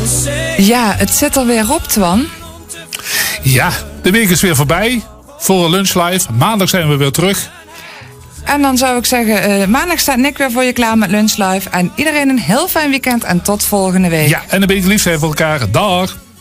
Ja, het zit er weer op, Twan. Ja, de week is weer voorbij voor Lunch Live. Maandag zijn we weer terug. En dan zou ik zeggen, maandag staat Nick weer voor je klaar met Lunch Live. En iedereen een heel fijn weekend en tot volgende week. Ja, en een beetje lief zijn voor elkaar. Dag!